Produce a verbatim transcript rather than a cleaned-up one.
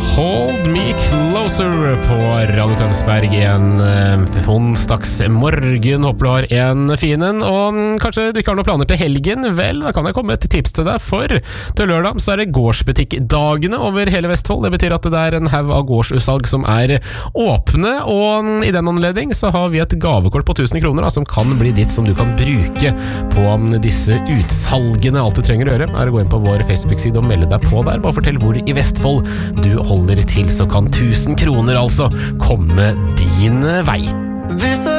Hold Me Closer på Radio Tønsberg en eh, onsdags morgen. Håper du har en fin en, og kanskje du ikke har noen planer til helgen. Vel, da kan jeg komme med et tips til deg, for til lørdag så er det gårdsbutikkdagene over hele Vestfold. Det betyr at det er en haug av gårdsutsalg som er åpne, og i den anledning så har vi et gavekort på tusen kroner da, som kan bli ditt, som du kan bruke på disse utsalgene. Alt du trenger å gjøre er å gå inn på vår Facebook-side og melde deg på der. Bare fortell hvor i Vestfold du holder til, så kan tusen kroner altså komme din vei. Hvis